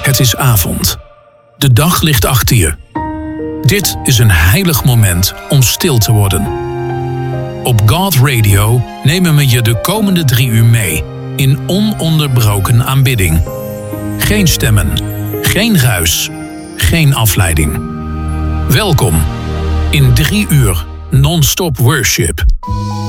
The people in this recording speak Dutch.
Het is avond. De dag ligt achter je. Dit is een heilig moment om stil te worden. Op God Radio nemen we je de komende 3 uur mee in ononderbroken aanbidding. Geen stemmen, geen ruis, geen afleiding. Welkom in 3 uur non-stop worship.